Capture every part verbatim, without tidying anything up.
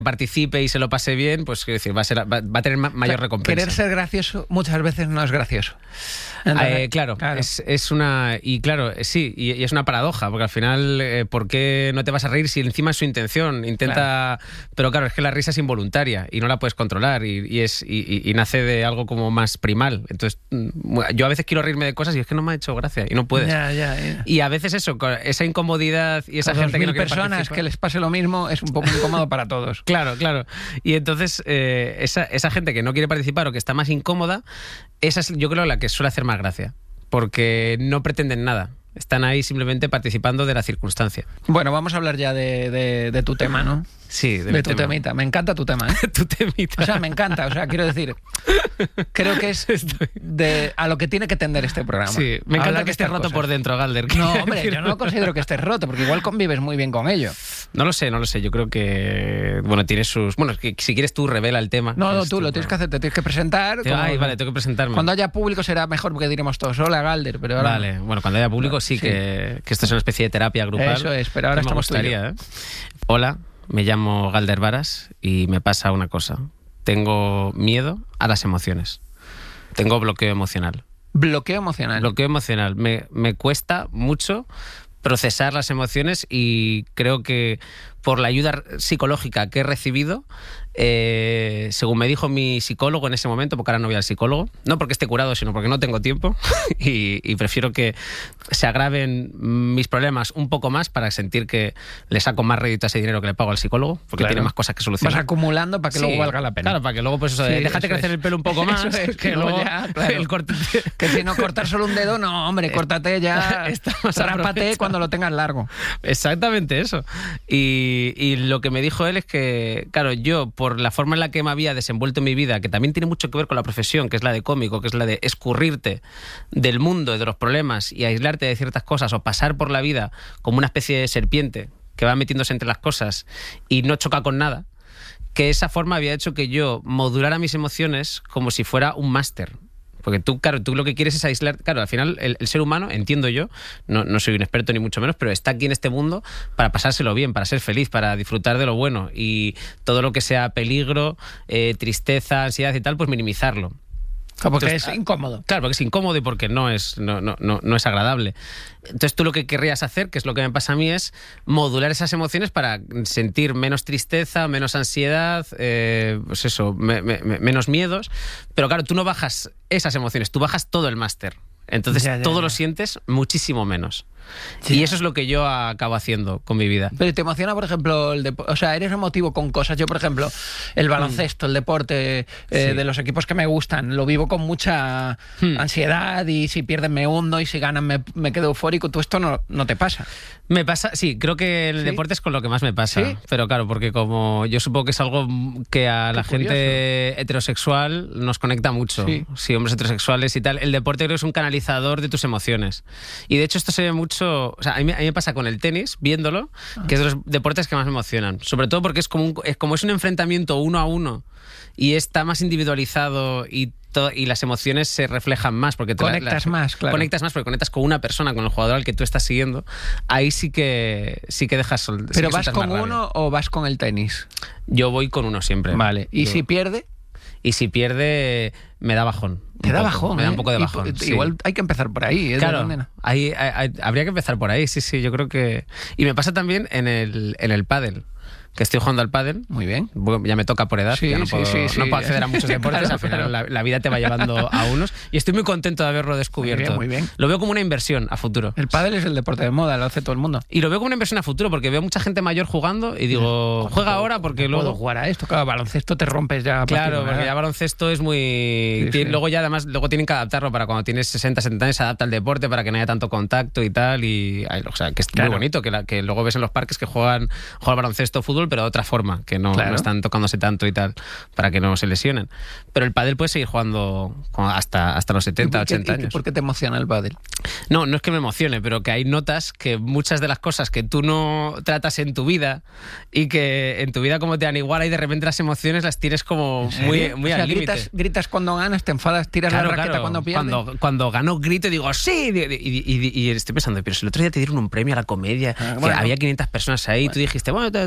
participe y se lo pase bien, pues quiero decir, va a, ser, va, va a tener ma- mayor O sea, recompensa. Querer ser gracioso muchas veces no es gracioso. Entonces, eh, claro, claro. Es, es una... Y claro, sí, y, y es una paradoja, porque al final, eh, ¿por qué no te vas a reír si encima es su intención? Intenta... Claro. Pero claro, es que la risa es involuntaria y no la puedes controlar y, y, es, y, y nace de algo como más primal. Entonces, yo a veces quiero reírme de cosas y es que no me ha hecho gracia y no puedes. Ya, ya, ya. Y a veces eso, esa incomodidad y esa Con gente que no quiere personas participar, que les pase lo mismo es un poco incómodo para todos. Claro, claro. Y entonces, eh, esa, esa gente que no quiere participar o que está más incómoda, esa es, yo creo, la que suele hacer más gracia. Porque no pretenden nada. Están ahí simplemente participando de la circunstancia. Bueno, vamos a hablar ya de, de, de tu tema, ¿no? Sí, de, de tu tema. temita. Me encanta tu tema, ¿eh? Tu temita. O sea, me encanta. O sea, quiero decir, creo que es de a lo que tiene que tender este programa. Sí, me encanta Hablar que estés roto cosas. por dentro, Galder. No, hombre, yo no considero que estés roto, porque igual convives muy bien con ello. No lo sé, no lo sé. Yo creo que, bueno, tienes sus... Bueno, que si quieres tú revela el tema. No, no, tú lo tienes que hacer, te tienes que presentar. Ay, como... vale, tengo que presentarme. Cuando haya público será mejor porque diremos todos, hola, Galder, pero ahora... Vale, bueno, cuando haya público sí, sí. Que, que esto es una especie de terapia grupal. Eso es, pero ahora me estamos gustaría, ¿eh? Hola, me llamo Galder Varas y me pasa una cosa. Tengo miedo a las emociones. Tengo bloqueo emocional. Bloqueo emocional. Bloqueo emocional. Me, me cuesta mucho procesar las emociones y creo que por la ayuda psicológica que he recibido, eh, según me dijo mi psicólogo en ese momento, porque ahora no voy al psicólogo, no porque esté curado, sino porque no tengo tiempo y, y prefiero que se agraven mis problemas un poco más para sentir que le saco más rédito a ese dinero que le pago al psicólogo, porque claro. Tiene más cosas que solucionar. Vas acumulando para que sí, luego valga la pena. Claro, para que luego pues eso, sí, déjate eso crecer es. El pelo un poco más, eso es, que luego ya, claro. el corte... Que si no cortar solo un dedo, no, hombre, córtate ya, rápate cuando lo tengas largo. Exactamente eso. Y, y lo que me dijo él es que, claro, yo por la forma en la que me había desenvuelto en mi vida, que también tiene mucho que ver con la profesión, que es la de cómico, que es la de escurrirte del mundo y de los problemas y aislarte de ciertas cosas o pasar por la vida como una especie de serpiente que va metiéndose entre las cosas y no choca con nada, que esa forma había hecho que yo modulara mis emociones como si fuera un máster. Porque tú, claro, tú lo que quieres es aislar... Claro, al final el, el ser humano, entiendo yo, no, no soy un experto ni mucho menos, pero está aquí en este mundo para pasárselo bien, para ser feliz, para disfrutar de lo bueno. Y todo lo que sea peligro, eh, tristeza, ansiedad y tal, pues minimizarlo. Porque Entonces, es incómodo. Claro, porque es incómodo y porque no es, no, no, no, no es agradable. Entonces tú lo que querrías hacer, que es lo que me pasa a mí, es modular esas emociones para sentir menos tristeza, menos ansiedad, eh, pues eso, me, me, menos miedos. Pero claro, tú no bajas esas emociones, tú bajas todo el máster. Entonces ya, ya, todo ya. Lo sientes muchísimo menos. Sí. Y eso es lo que yo acabo haciendo con mi vida. Pero te emociona, por ejemplo, el depo- o sea, eres emotivo con cosas. Yo, por ejemplo, el baloncesto, mm. el deporte eh, sí. de los equipos que me gustan, lo vivo con mucha mm. ansiedad y si pierden me hundo y si ganan me, me quedo eufórico. Tú esto no, no te pasa. Me pasa, sí, creo que el ¿Sí? deporte es con lo que más me pasa. ¿Sí? Pero claro, porque como yo supongo que es algo que a Qué la curioso. Gente heterosexual nos conecta mucho. Sí. sí, hombres heterosexuales y tal. El deporte creo que es un canalizador de tus emociones. Y de hecho esto se ve mucho, o sea, a mí, a mí me pasa con el tenis, viéndolo, ah. que es de los deportes que más me emocionan. Sobre todo porque es como, un, es como es un enfrentamiento uno a uno y está más individualizado y y las emociones se reflejan más porque te conectas las, más, claro. Conectas más porque conectas con una persona, con el jugador al que tú estás siguiendo. Ahí sí que sí que dejas sol, ¿Pero sí vas con uno o vas con el tenis? Yo voy con uno siempre. Vale. ¿Y Yo. si pierde? Y si pierde, me da bajón. Te da poco, bajón, Me da ¿eh? un poco de bajón. Y, sí. Igual hay que empezar por ahí. ¿eh? Claro, ahí, hay, habría que empezar por ahí, sí, sí, yo creo que... Y me pasa también en el, en el pádel. Que estoy jugando al pádel. Muy bien. Ya me toca por edad. Sí, ya no, sí, puedo, sí, sí. no puedo acceder a muchos deportes. Claro, al final claro. la, la vida te va llevando a unos. Y estoy muy contento de haberlo descubierto. Muy bien, muy bien. Lo veo como una inversión a futuro. El pádel es el deporte de moda, lo hace todo el mundo. Y lo veo como una inversión a futuro porque veo mucha gente mayor jugando y digo, juega puedo, ahora porque no luego... puedo jugar a esto. Claro, baloncesto te rompes ya. Claro, porque ya baloncesto es muy... Sí, sí. Luego ya además, luego tienen que adaptarlo para cuando tienes sesenta, setenta años, se adapta al deporte para que no haya tanto contacto y tal. Y, o sea, que es claro. muy bonito que, la, que luego ves en los parques que juegan, juegan baloncesto o fútbol, pero de otra forma, que no, claro. no están tocándose tanto y tal, para que no se lesionen. Pero el pádel puede seguir jugando hasta, hasta los setenta, ochenta años. ¿Y por qué te emociona el pádel? No, no es que me emocione, pero que hay notas que muchas de las cosas que tú no tratas en tu vida y que en tu vida como te dan igual y de repente las emociones las tienes como muy, muy o sea, al límite. Gritas, gritas cuando ganas, te enfadas, tiras claro, la raqueta claro. cuando pierdes. Cuando, cuando gano grito y digo ¡sí! Y, y, y, y estoy pensando, pero si el otro día te dieron un premio a la comedia, ah, bueno. que había quinientas personas ahí, bueno. tú dijiste, bueno, está, está muy bien,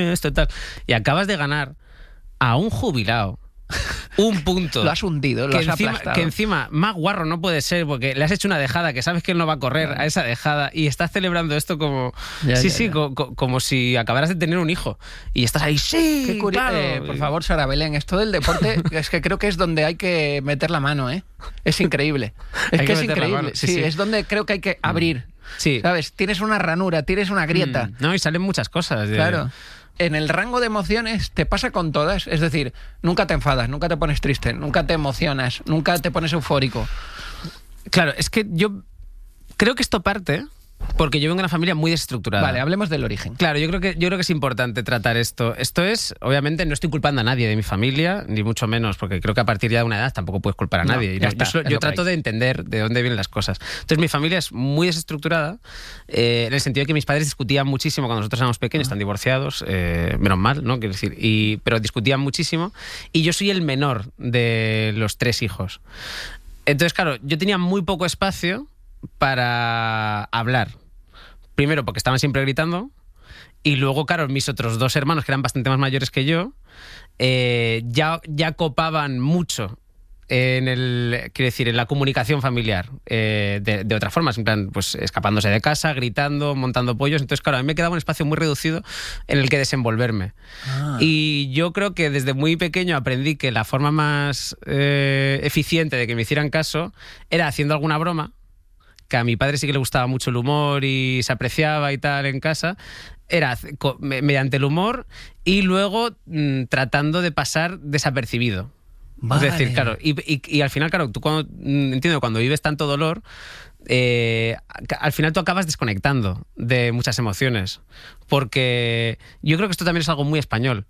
esto, tal. Y acabas de ganar a un jubilado un punto. Lo has hundido, lo que has encima, aplastado. que encima, más guarro no puede ser, porque le has hecho una dejada, que sabes que él no va a correr a esa dejada, y estás celebrando esto como... Ya, sí, ya, sí, ya. co- co- como si acabaras de tener un hijo. Y estás ahí, sí, Qué curioso. claro. Eh, por favor, Sara Belén, esto del deporte es que creo que es donde hay que meter la mano, ¿eh? Es increíble. Es Hay que, que es meter la increíble. mano, sí, Sí, sí. es donde creo que hay que abrir. Sí. ¿Sabes? Tienes una ranura, tienes una grieta. Mm, No, y salen muchas cosas. de- Claro. En el rango de emociones te pasa con todas. Es decir, nunca te enfadas, nunca te pones triste, nunca te emocionas, nunca te pones eufórico. Claro, es que yo creo que esto parte porque yo vengo de una familia muy desestructurada. Vale, hablemos del origen. Claro, yo creo que yo creo que es importante tratar esto. Esto es, obviamente, no estoy culpando a nadie de mi familia, ni mucho menos, porque creo que a partir ya de una edad tampoco puedes culpar a No, nadie. ya yo está, yo solo- es yo lo que trato hay. de entender de dónde vienen las cosas. Entonces, mi familia es muy desestructurada, eh, en el sentido de que mis padres discutían muchísimo cuando nosotros éramos pequeños, están divorciados, eh, menos mal, ¿no? Quiero decir, y, pero discutían muchísimo. Y yo soy el menor de los tres hijos. Entonces, claro, yo tenía muy poco espacio para hablar. Primero, porque estaban siempre gritando. Y luego, claro, mis otros dos hermanos, que eran bastante más mayores que yo, eh, ya, ya copaban mucho en el, quiero decir, en la comunicación familiar, eh, de, de otras formas, en plan, pues escapándose de casa, gritando, montando pollos. Entonces, claro, a mí me quedaba un espacio muy reducido en el que desenvolverme. Ah. Y yo creo que desde muy pequeño aprendí que la forma más eh, eficiente de que me hicieran caso era haciendo alguna broma, que a mi padre sí que le gustaba mucho el humor y se apreciaba y tal en casa, era co- me- mediante el humor y luego mm, tratando de pasar desapercibido. Vale. Es decir, claro, y, y- y al final, claro, tú cuando, mm, entiendo, cuando vives tanto dolor, eh, ca- al final tú acabas desconectando de muchas emociones, porque yo creo que esto también es algo muy español.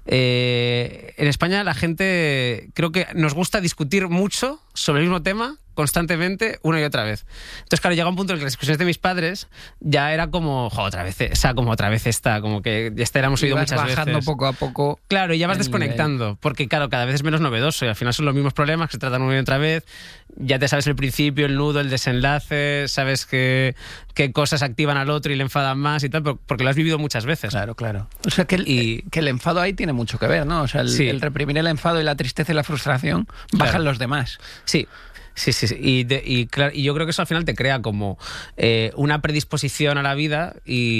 Eh, en España la gente, creo que nos gusta discutir mucho sobre el mismo tema constantemente una y otra vez. Entonces, claro, llega un punto en el que las discusiones de mis padres ya era como, jo, otra vez, o sea, como otra vez esta, como que ya esta la hemos oído Ibas muchas bajando veces. poco a poco. Claro, y ya vas el desconectando, porque claro, cada vez es menos novedoso y al final son los mismos problemas que se tratan una y otra vez. Ya te sabes el principio, el nudo, el desenlace, sabes que, qué cosas activan al otro y le enfadan más y tal, pero- porque lo has vivido muchas veces. Claro, claro. O sea, que el, Y- que el enfado ahí tiene mucho que ver, ¿no? O sea, el, Sí. el reprimir el enfado y la tristeza y la frustración bajan Claro. los demás. Sí. Sí, sí, sí. Y, de- y, claro, y yo creo que eso al final te crea como eh, una predisposición a la vida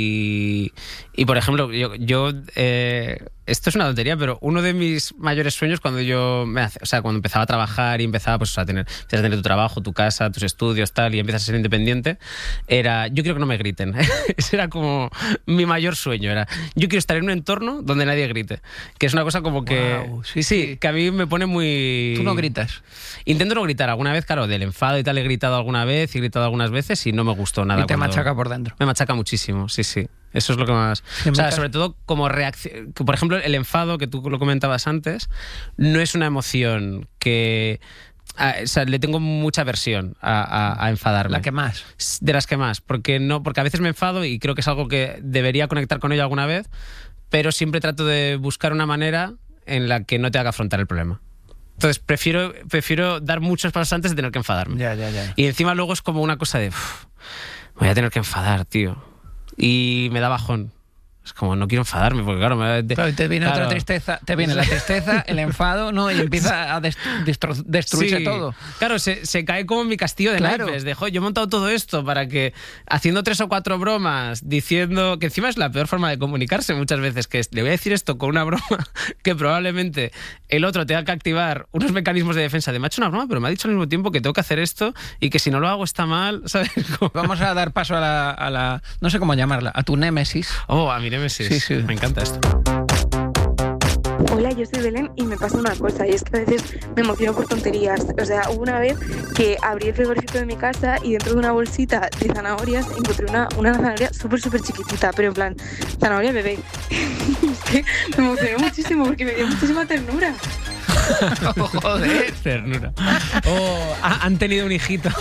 y, y por ejemplo, yo, yo eh, esto es una tontería, pero uno de mis mayores sueños cuando yo me hace, o sea, cuando empezaba a trabajar y empezaba pues, a tener, empiezas a tener tu trabajo, tu casa, tus estudios, tal, y empiezas a ser independiente, era, yo quiero que no me griten. Ese era como mi mayor sueño, era, yo quiero estar en un entorno donde nadie grite, que es una cosa como que, Guau, sí, sí. que a mí me pone muy... Tú no gritas. Intento no gritar. Alguna vez, claro, del enfado y tal he gritado alguna vez, he gritado algunas veces y no me gustó nada. Y te cuando- machaca por dentro. Me machaca muchísimo, sí, sí. Eso es lo que más... En O mi sea, caso- sobre todo como reacción... que, por ejemplo, el enfado, que tú lo comentabas antes, no es una emoción que... a- o sea, le tengo mucha aversión a, a- a enfadarme. La que más. De las que más. Porque, no, porque a veces me enfado y creo que es algo que debería conectar con ello alguna vez, pero siempre trato de buscar una manera en la que no te haga afrontar el problema. Entonces prefiero, prefiero dar muchos pasos antes de tener que enfadarme. Ya, ya, ya. Y encima luego es como una cosa de, "Uf, me voy a tener que enfadar, tío". Y me da bajón. Es como, no quiero enfadarme, porque claro, me, de- Claro, y te viene claro. otra tristeza, te viene la tristeza, el enfado, ¿no? Y empieza a dest- destro- destruirse Sí. todo. Claro, se, se cae como en mi castillo de Claro. naipes. De, "Jo, yo he montado todo esto para que, haciendo tres o cuatro bromas, diciendo que encima es la peor forma de comunicarse muchas veces, que es, le voy a decir esto con una broma que probablemente el otro tenga que activar unos mecanismos de defensa de, me ha hecho una broma, pero me ha dicho al mismo tiempo que tengo que hacer esto y que si no lo hago está mal, ¿sabes? Como- Vamos a dar paso a la, a la- no sé cómo llamarla, a tu némesis. Oh, a mi némesis. Sí, sí. Me encanta esto. Hola, yo soy Belén y me pasa una cosa, y es que a veces me emociono por tonterías. O sea, hubo una vez que abrí el frigorífico de mi casa y dentro de una bolsita de zanahorias encontré una, una zanahoria súper, súper chiquitita, pero en plan, zanahoria bebé. Y es que me emocioné muchísimo porque me dio muchísima ternura. Oh, joder. Ternura. Oh, ha- han tenido un hijito.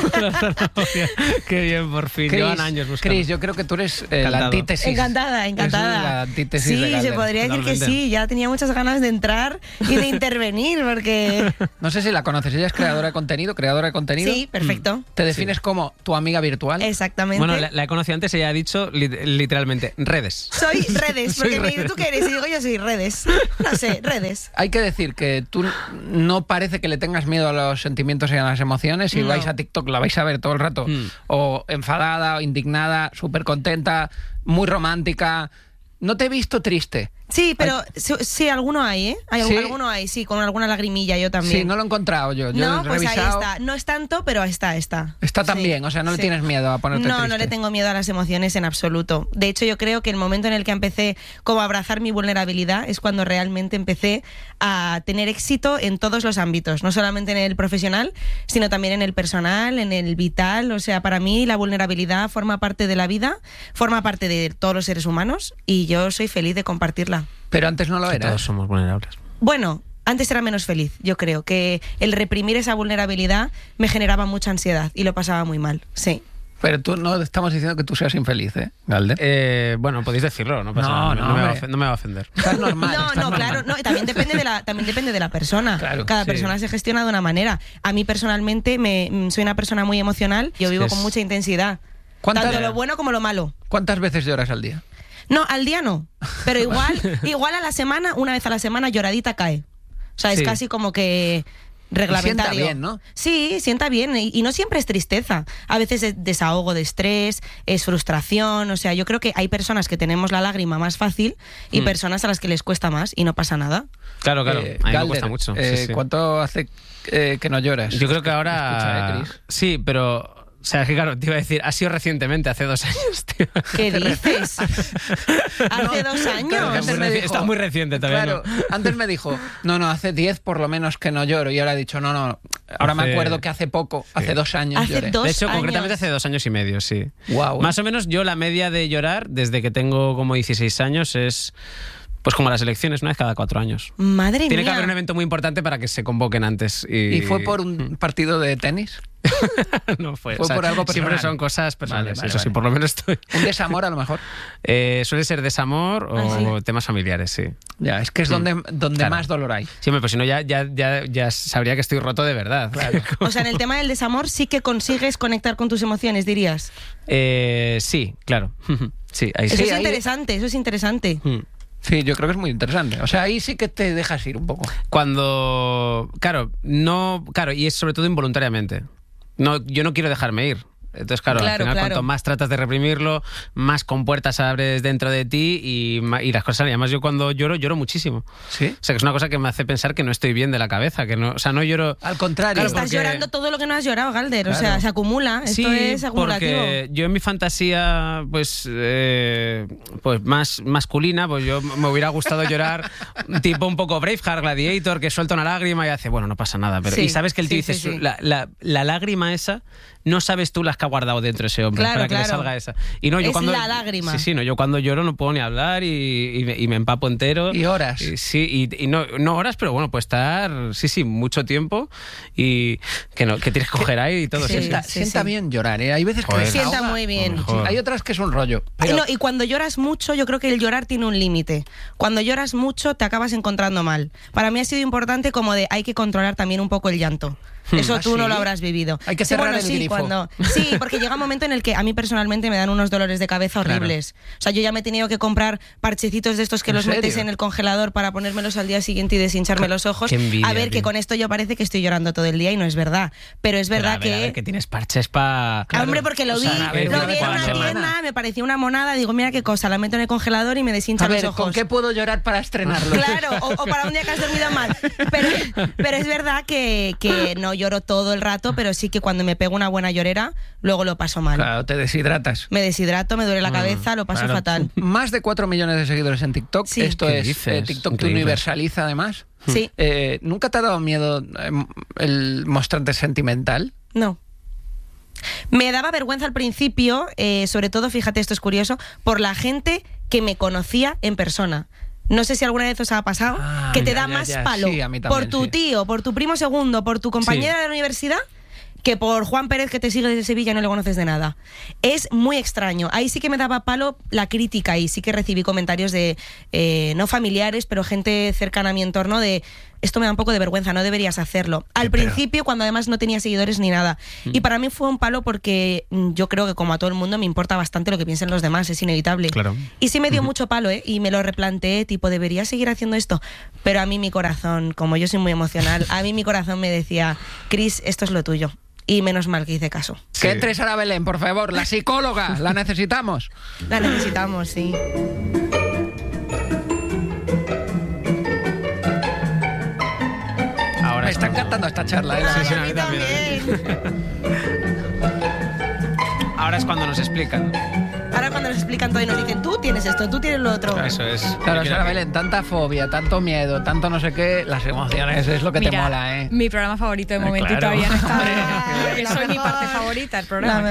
Qué bien, por fin. Chris, Llevan años buscando. Chris, yo creo que tú eres eh, la Encantado. antítesis. Encantada, encantada. Es la antítesis sí, de Galder. se podría decir que Totalmente. sí. Ya tenía muchas ganas de entrar y de intervenir porque... No sé si la conoces, ella es creadora de contenido, creadora de contenido. Sí, perfecto. Te defines como tu amiga virtual. Exactamente. Bueno, la, la he conocido antes, ella ha dicho li- literalmente redes. Soy redes, Soy porque me redes. dice, ¿tú qué eres? Y digo, yo soy redes. No sé, redes. Hay que decir que tú no parece que le tengas miedo a los sentimientos y a las emociones. Si No. vais a TikTok la vais a ver todo el rato. Mm. O enfadada, o indignada, súper contenta, muy romántica. No te he visto triste. Sí, pero sí, sí, alguno hay, ¿eh? Hay, ¿Sí? Alguno hay, sí, con alguna lagrimilla yo también. Sí, no lo he encontrado yo. Yo No, he pues revisado. ahí está. No es tanto, pero está, está. Está Sí, también, o sea, no le sí. tienes miedo a ponerte No, triste. no le tengo miedo a las emociones en absoluto. De hecho, yo creo que el momento en el que empecé como a abrazar mi vulnerabilidad es cuando realmente empecé a tener éxito en todos los ámbitos, no solamente en el profesional, sino también en el personal, en el vital. O sea, para mí la vulnerabilidad forma parte de la vida, forma parte de todos los seres humanos y yo soy feliz de compartirla. Pero antes no lo Que eras. todos somos vulnerables. Bueno, antes era menos feliz, yo creo, que el reprimir esa vulnerabilidad me generaba mucha ansiedad y lo pasaba muy mal, sí. Pero tú no estamos diciendo que tú seas infeliz, ¿eh, Galder? Eh, bueno, podéis decirlo, no pasa No, nada. no, me va a hombre. ofen- no me va a ofender. Estás normal. No, estás no, normal. claro, no, y también depende de la, también depende de la persona. Claro, Cada sí. persona se gestiona de una manera. A mí personalmente me, mm, soy una persona muy emocional, yo Es vivo que con es- mucha intensidad. ¿Cuántas- Tanto lo bueno como lo malo. ¿Cuántas veces lloras al día? No, al día no. Pero igual, igual a la semana, una vez a la semana, lloradita cae. O sea, es Sí. casi como que reglamentario. Y sienta bien, ¿no? Sí, sienta bien. Y, y no siempre es tristeza. A veces es desahogo de estrés, es frustración. O sea, yo creo que hay personas que tenemos la lágrima más fácil y Mm. personas a las que les cuesta más y no pasa nada. Claro, claro. Eh, a mí me Galder, cuesta mucho. eh, sí, sí. ¿Cuánto hace eh, que no lloras? Yo creo que ahora... Escucha, ¿eh, Chris? Sí, pero... O sea, que claro, te iba a decir, ha sido recientemente, hace dos años, tío. ¿Qué dices? Hace dos claro, años. que Está antes muy, me reci- dijo- está muy reciente todavía. Claro, ¿no? antes me dijo, no, no, hace diez por lo menos que no lloro. Y ahora ha dicho, no, no, ahora me Hace- acuerdo que hace poco, hace dos años Hace lloré. dos De hecho, años. concretamente hace dos años y medio, sí. Guau. Más o menos yo la media de llorar desde que tengo como dieciséis años es pues como las elecciones, una vez cada cuatro años. Madre Tiene que mía. haber un evento muy importante para que se convoquen antes. Y, ¿Y fue por un partido de tenis? no fue. fue por algo Siempre personal. son cosas personales. Vale, vale, Eso sí, vale. por lo menos estoy. ¿Un desamor a lo mejor? Eh, suele ser desamor o Ah, sí. temas familiares, sí. Ya, es que es donde, donde Claro. más dolor hay. Sí, hombre, pues si no ya, ya, ya, ya sabría que estoy roto de verdad. Claro. O sea, en el tema del desamor sí que consigues conectar con tus emociones, dirías. Eh, sí, claro. Sí, ahí Eso sí. es ahí- interesante, eso es interesante. Mm. Sí, yo creo que es muy interesante. O sea, ahí sí que te dejas ir un poco. Cuando, claro, no, claro, y es sobre todo involuntariamente. No, yo no quiero dejarme ir. Entonces, claro, Claro, al final, claro. cuanto más tratas de reprimirlo, más compuertas abres dentro de ti y, ma- y las cosas. Y además, yo cuando lloro, lloro muchísimo. ¿Sí? O sea, que es una cosa que me hace pensar que no estoy bien de la cabeza. Que no, o sea, no lloro. Al contrario. Claro, Estás porque- llorando todo lo que no has llorado, Galder. O Claro. sea, se acumula. Sí, Esto es acumulativo. porque yo en mi fantasía, pues, eh, pues más masculina, pues yo me hubiera gustado llorar tipo un poco Braveheart, Gladiator, que suelta una lágrima y hace, bueno, no pasa nada. Pero, Sí, y sabes que el tío sí, dice, sí, sí. La, la- la lágrima esa, no sabes tú las que ha guardado dentro ese hombre Claro, para que le claro. salga esa. Y no, yo Es cuando, la lágrima. Sí, sí, no, yo cuando lloro no puedo ni hablar y, y me, y me empapo entero. Y horas. Y- sí, y, y no, no horas, pero bueno, puede estar, sí, sí, mucho tiempo y que, no, que tienes que coger ahí y todo. Sí, sí, sí. Sienta, sí, sienta sí. bien llorar, ¿eh? Hay veces que Joder. desahoga. Sienta muy bien. Joder. Hay otras que es un rollo. Ay, Pero no, y cuando lloras mucho, yo creo que el llorar tiene un límite. Cuando lloras mucho, te acabas encontrando mal. Para mí ha sido importante como de hay que controlar también un poco el llanto. Eso ¿Ah, tú no sí? lo habrás vivido. Hay que Sí, cerrar bueno, el sí, grifo. cuando- sí, porque llega un momento en el que a mí personalmente me dan unos dolores de cabeza horribles. O sea, yo ya me he tenido que comprar parchecitos de estos que ¿En los metes serio? en el congelador para ponérmelos al día siguiente y deshincharme los ojos. Qué envidia, a ver, que tío. con esto yo parece que estoy llorando todo el día y no es verdad. Pero es Pero verdad a ver, que... a ver, que tienes parches para... Ah, Hombre, porque lo O vi, sea, a ver, lo una vi vez en a la una semana. tienda, me pareció una monada, digo, mira qué cosa, la meto en el congelador y me deshincha a ver, los ojos. ¿con qué puedo llorar para estrenarlo? Claro, o, o para un día que has dormido mal. Pero, pero es verdad que, que no lloro todo el rato, pero sí que cuando me pego una buena llorera, luego lo paso mal. Claro, te deshidratas. Me deshidrato, me duele la cabeza, lo paso claro. fatal. Más de cuatro millones de seguidores en TikTok. Sí. Esto ¿Qué es, dices? eh, TikTok te Increíble. universaliza además. Sí, Eh, ¿Nunca te ha dado miedo eh, el mostrarte sentimental? no. Me daba vergüenza al principio, eh, sobre todo, fíjate, esto es curioso, por la gente que me conocía en persona. No sé si alguna vez os ha pasado, Ah, que te ya, da ya, más ya. palo Sí, a mí por también, tu sí. tío, por tu primo segundo, por tu compañera Sí. de la universidad, que por Juan Pérez, que te sigue desde Sevilla y no le conoces de nada. Es muy extraño. Ahí sí que me daba palo la crítica y sí que recibí comentarios de, eh, no familiares, pero gente cercana a mi entorno de, esto me da un poco de vergüenza, no deberías hacerlo. Al pero- principio, cuando además no tenía seguidores ni nada. Y para mí fue un palo porque mm, yo creo que como a todo el mundo me importa bastante lo que piensen los demás, es inevitable. Claro. Y sí me dio mucho palo, ¿eh? Y me lo replanteé, tipo, ¿debería seguir haciendo esto? Pero a mí mi corazón, como yo soy muy emocional, a mí mi corazón me decía, Cris, esto es lo tuyo. Y menos mal que hice caso. Que entre Sara Belén, por favor, la psicóloga, la necesitamos. La necesitamos, sí. Ahora Me es está cuando- encantando esta charla, ¿eh? Sí, sí, Ay, a mí también. también. Ahora es cuando nos explican. Ahora cuando nos explican todo y nos dicen, tú tienes esto, tú tienes lo otro. Eso es. Claro, Yo Sara creo que- Belén, tanta fobia, tanto miedo, tanto no sé qué, las emociones es lo que te Mira, mola, ¿eh? mi programa favorito de Ah, momento y claro. todavía no está. Ay, Porque la soy mi mejor. parte favorita, el La programa.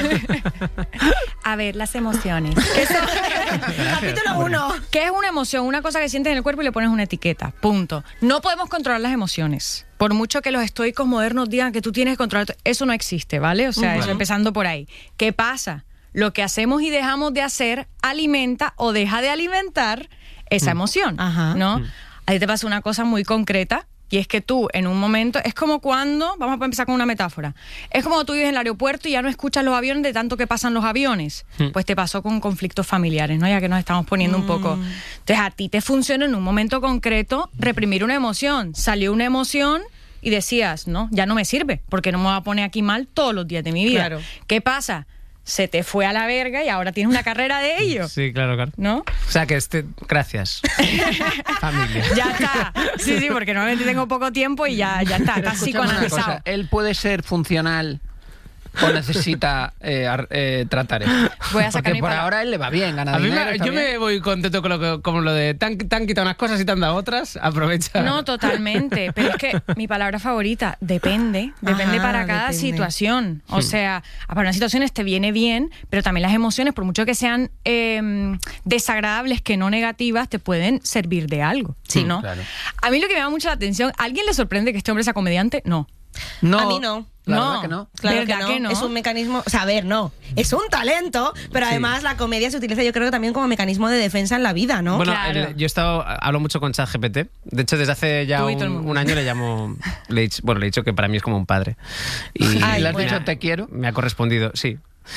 mejor. A ver, las emociones. ¿Qué, son- Capítulo uno. ¿Qué es una emoción? Una cosa que sientes en el cuerpo y le pones una etiqueta. Punto. No podemos controlar las emociones. Por mucho que los estoicos modernos digan que tú tienes que controlar, eso no existe, ¿vale? O sea, eso empezando por ahí. ¿Qué pasa? Lo que hacemos y dejamos de hacer alimenta o deja de alimentar esa emoción, Ajá. ¿no? A ti te pasa una cosa muy concreta y es que tú en un momento, es como cuando, vamos a empezar con una metáfora, es como tú vives en el aeropuerto y ya no escuchas los aviones de tanto que pasan los aviones. Pues te pasó con conflictos familiares, ¿no? Ya que nos estamos poniendo un poco. Entonces a ti te funciona en un momento concreto reprimir una emoción. Salió una emoción y decías, no, ya no me sirve, porque no me voy a poner aquí mal todos los días de mi vida. Claro. ¿Qué pasa? Se te fue a la verga y ahora tienes una carrera de ello, Sí, claro, claro. ¿no? O sea que este. Gracias. Familia. Ya está. Sí, sí, porque normalmente tengo poco tiempo y ya, ya está, está Escúchame una psicoanalizado. cosa, ¿él puede ser funcional o necesita eh, ar- eh, tratar esto? Voy a sacar Porque mi por palabra. ahora él le va bien, gana A mí dinero, me- está yo bien. me voy contento con lo, que, como lo de te han, te han quitado unas cosas y te han dado otras. Aprovecha. No, totalmente. Pero es que mi palabra favorita depende. Depende Ajá, para cada depende. situación. O sea, para unas situaciones te viene bien, pero también las emociones, por mucho que sean eh, desagradables, que no negativas, te pueden servir de algo. Sí, ¿no? claro. A mí lo que me da mucha la atención, ¿a alguien le sorprende que este hombre sea comediante? No. No, A mí no. La No. verdad que no. Claro ¿Verdad que no. que no? Es un mecanismo, o sea, a ver, no, es un talento, pero además la comedia se utiliza yo creo que también como mecanismo de defensa en la vida, ¿no? Bueno, Claro. el- yo he estado, hablo mucho con ChatGPT. De hecho, desde hace ya Tú y todo el un, mundo. un año le llamo, le he dicho- bueno, le he dicho que para mí es como un padre. Y Ay, ¿Le has bueno. dicho te quiero? me ha correspondido, sí.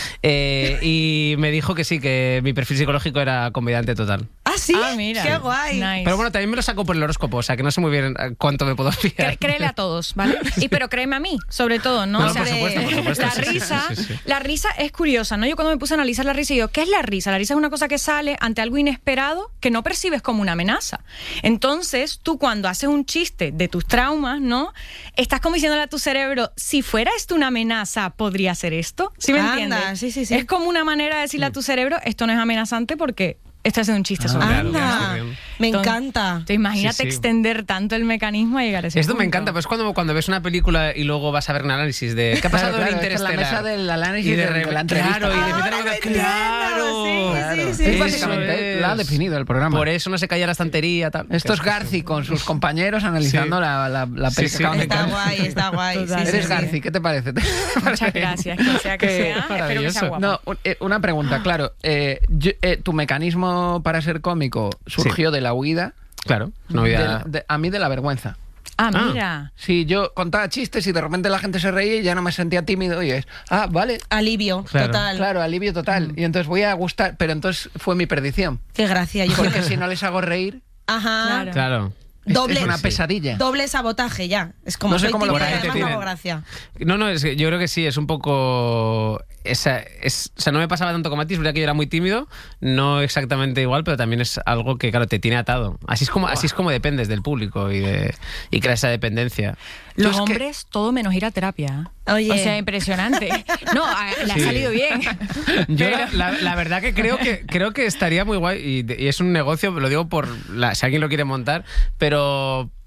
Eh, y me dijo que sí, que mi perfil psicológico era comediante total. Ah, sí, Ah, mira. qué guay. Nice. Pero bueno, también me lo saco por el horóscopo, o sea que no sé muy bien eh, cuánto me puedo fiar. Cre- créele a todos, ¿vale? Y pero créeme a mí, sobre todo, ¿no? No, O sea, por supuesto, por supuesto, la sí, sí, risa, sí, sí, sí. la risa es curiosa, ¿no? Yo cuando me puse a analizar la risa, digo, ¿qué es la risa? La risa es una cosa que sale ante algo inesperado que no percibes como una amenaza. Entonces, tú cuando haces un chiste de tus traumas, ¿no? Estás como diciéndole a tu cerebro, si fuera esto una amenaza, ¿podría ser esto? ¿Sí me Anda, entiendes? sí, sí, sí. Es como una manera de decirle a tu cerebro, esto no es amenazante porque estoy haciendo un chiste sobre claro, ello, ¿no? claro, Anda, sí. me Entonces- encanta. Entonces, imagínate Sí, sí. extender tanto el mecanismo a llegar a ese Esto me punto. encanta, pues cuando, cuando ves una película y luego vas a ver un análisis de ¿qué ha pasado Claro, en claro, esta es la Interestelar? mesa del análisis Y de, de- re- de la entrevista. Claro, y de Ahora meter algo lo de- entiendo, claro. sí, Claro. sí, sí, Es sí. básicamente, es. la ha definido el programa. Por eso no se caía la estantería. Tal. Esto es Garci con sus compañeros analizando Sí. la, la, la Sí, peli sí. que acaban de Está ver. guay, está guay. Total. sí, sí, Eres sí. Garci, ¿qué te parece? Muchas gracias, que sea que Que- sea. Espero que sea maravilloso. guapo. No, un- eh, una pregunta, claro. eh, yo- eh, tu mecanismo para ser cómico surgió de la huida, Claro, no de había... la- de- a mí de la vergüenza. Ah, Ah. mira. Sí, yo contaba chistes y de repente la gente se reía y ya no me sentía tímido y es, ah, vale, Alivio, Claro. total. claro, alivio total. Y entonces voy a gustar, pero entonces fue mi perdición. Qué gracia. Yo Porque si no les hago reír, Ajá. Claro. Claro. es- Doble, es una pesadilla. doble sabotaje ya. Es como No sé soy cómo lo tímida y por ahí te además tienen. hago gracia. No, no, es que yo creo que sí, es un poco... Esa, es, o sea, no me pasaba tanto como a ti, es verdad que yo era muy tímido, no exactamente igual, pero también es algo que, claro, te tiene atado. Así es como, así es como dependes del público y, de, y crea esa dependencia. Los es que- hombres, todo menos ir a terapia. Oye. O sea, impresionante. No, a- le ha Sí. salido bien. Yo Pero- la, la- la verdad que creo que creo que estaría muy guay y, de- y es un negocio, lo digo por la- si alguien lo quiere montar, pero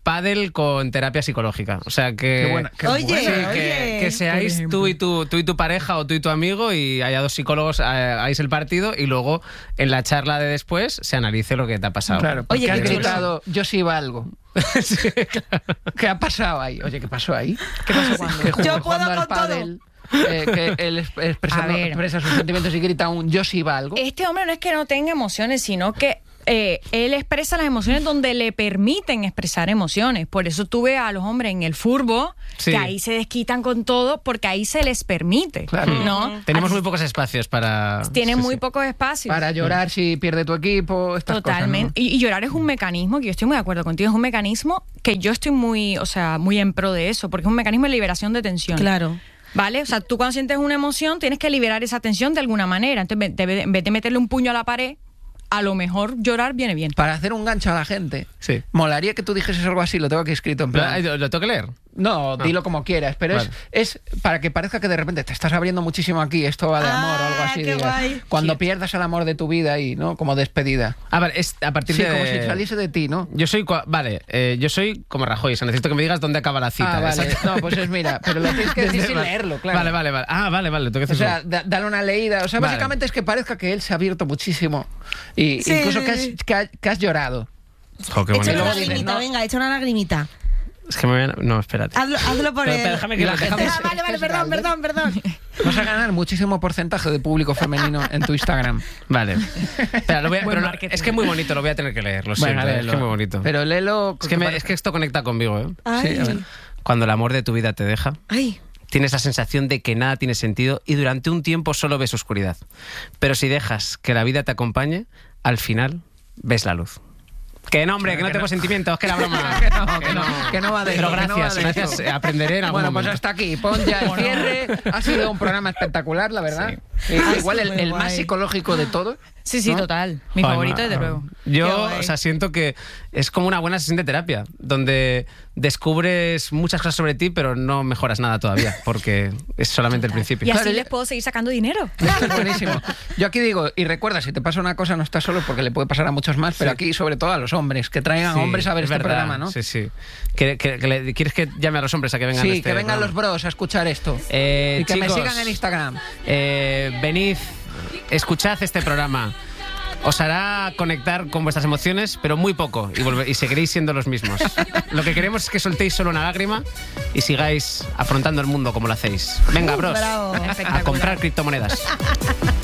pádel con terapia psicológica. O sea que... Qué buena, qué Oye, buena. Sí, oye. que, que seáis tú y, tu, tú y tu pareja o tú y tu amigo y haya dos psicólogos, eh, hagáis el partido y luego en la charla de después se analice lo que te ha pasado. Claro, porque Oye, has qué chulo. gritado, yo sí valgo. Sí, claro. ¿Qué ha pasado ahí? Oye, ¿qué pasó ahí? ¿Qué pasó cuando? Que jugó- Yo puedo jugando al con todo. pádel, eh, que él es- expresa, A ver. expresa sus sentimientos y grita un yo sí valgo. Este hombre no es que no tenga emociones, sino que eh, él expresa las emociones donde le permiten expresar emociones. Por eso tú ves a los hombres en el furbo, Sí. que ahí se desquitan con todo, porque ahí se les permite. Claro. ¿No? Tenemos Así muy pocos espacios para... Tienen sí, muy sí. pocos espacios. Para llorar si pierde tu equipo, estas Totalmente. cosas, y, y llorar es un mecanismo, que yo estoy muy de acuerdo contigo, es un mecanismo que yo estoy muy, o sea, muy en pro de eso, porque es un mecanismo de liberación de tensión. Claro. ¿Vale? O sea, tú cuando sientes una emoción tienes que liberar esa tensión de alguna manera. Entonces, en vez de- en vez de meterle un puño a la pared, a lo mejor llorar viene bien. Para hacer un gancho a la gente, Sí. molaría que tú dijeses algo así, lo tengo aquí escrito en plan... ¿Lo, lo tengo que leer? No, dilo como quieras, pero Vale. es, es para que parezca que de repente te estás abriendo muchísimo aquí, esto va de Ah, amor o algo así. qué digas. guay. Cuando Sí. pierdas el amor de tu vida y, ¿no? Como despedida. A ver, es a partir Sí, de... como si saliese de ti, ¿no? Yo soy... cua- Vale, eh, yo soy como Rajoy, o sea, necesito que me digas dónde acaba la cita. Ah, vale. Exacto. No, pues es mira, pero lo tienes que decir Desde- sin vale. leerlo, claro. Vale, vale, vale. Ah, vale, vale, lo tengo que O hacer sea, solo. da- dale una leída. O sea, Vale. básicamente es que parezca que él se ha abierto muchísimo. Y Sí, incluso sí, que, has, sí. que, ha- que has llorado. Jo, qué Echa bonito. una luego dices, lagrimita, no. venga, echa una lagrimita. Es que me voy a... No, espérate. Hazlo, hazlo por Pero- él. pero déjame que Y la lo- gente déjame- Ah, vale, vale, es perdón, Galder. perdón, perdón. Vas a ganar muchísimo porcentaje de público femenino en tu Instagram. Vale. Espera, lo voy a- Buen pero no, marketing. es que es muy bonito, lo voy a tener que leer, lo siento, Bueno, eh, es léelo. que es muy bonito. Pero léelo... es, que me- es que esto conecta conmigo, ¿eh? Ay, Sí, a ver. Cuando el amor de tu vida te deja, ay. tienes la sensación de que nada tiene sentido y durante un tiempo solo ves oscuridad. Pero si dejas que la vida te acompañe, al final ves la luz. Que no, hombre, que no tengo sentimientos, que era broma. Que no, que no, que no va de Pero eso, que no va gracias, de gracias. eso. eh, Aprenderé en algún Bueno, pues momento. hasta aquí. Pon ya el cierre. Ha sido un programa espectacular, la verdad. Eh, Ha igual sido el, muy el más guay. psicológico de todos. Sí, sí, ¿no? total. Mi Joder, favorito, ma- desde luego. Qué Yo, guay. o sea, siento que es como una buena sesión de terapia, donde descubres muchas cosas sobre ti, pero no mejoras nada todavía, porque es solamente el principio. Y así Claro, les ya- puedo seguir sacando dinero. Esto es buenísimo. Yo aquí digo, y recuerda, si te pasa una cosa no estás solo porque le puede pasar a muchos más, pero aquí sobre todo a los hombres, que traigan Sí, hombres a ver es este verdad, programa, ¿no? Sí, sí. Que- que- que le- ¿Quieres que llame a los hombres a que vengan Sí, a este que vengan los programa? bros a escuchar esto. Eh, y que me chicos, sigan en Instagram. eh, venid, escuchad este programa. Os hará conectar con vuestras emociones, pero muy poco, y, volve- y seguiréis siendo los mismos. Lo que queremos es que soltéis solo una lágrima y sigáis afrontando el mundo como lo hacéis. Venga, bros, Bravo. a comprar criptomonedas.